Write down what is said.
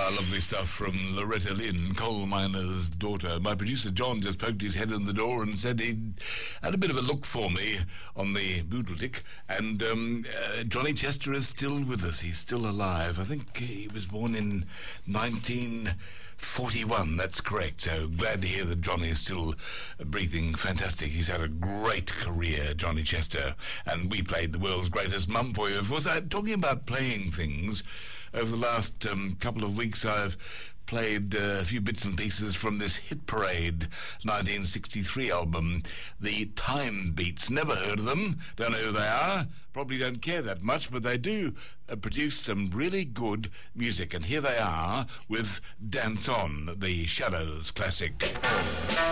Lovely stuff from Loretta Lynn, coal miner's daughter. My producer John just poked his head in the door and said he'd had a bit of a look for me on the boodle-dick, and Johnny Chester is still with us. He's still alive. I think he was born in 1941, that's correct. So glad to hear that Johnny is still breathing. Fantastic. He's had a great career, Johnny Chester, and we played the world's greatest mum for you. Of course, talking about playing things, over the last couple of weeks I've played a few bits and pieces from this Hit Parade 1963 album, the Time Beats. Never heard of them, don't know who they are, probably don't care that much, but they do produce some really good music, and here they are with Dance On, the Shadows classic.